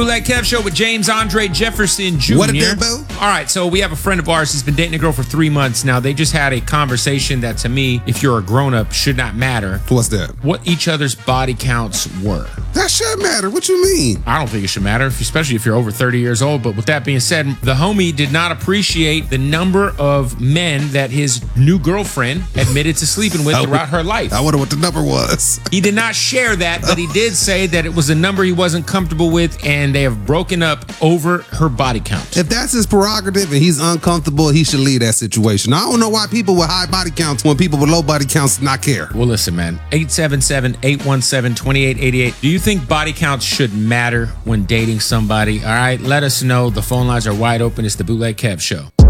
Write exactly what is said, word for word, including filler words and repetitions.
Bootleg Kev Show with James Andre Jefferson Junior What a do, boo? All right, so we have a friend of ours who's been dating a girl for three months now. They just had a conversation that, to me, if you're a grown-up, should not matter. What's that? What each other's body counts were. That should matter. What you mean? I don't think it should matter, if- especially if you're over thirty years old. But with that being said, the homie did not appreciate the number of men that his new girlfriend admitted to sleeping with I throughout her life. I wonder what the number was. He did not share that, but he did say that it was a number he wasn't comfortable with, and they have broken up over her body count. If that's his prerogative and he's uncomfortable, he should leave that situation. I don't know why people with high body counts want people with low body counts not care. Well, listen, man. eight seven seven, eight one seven, two eight eight eight. Do you think body counts should matter when dating somebody? All right, let us know. The phone lines are wide open. It's the Bootleg Kev Show.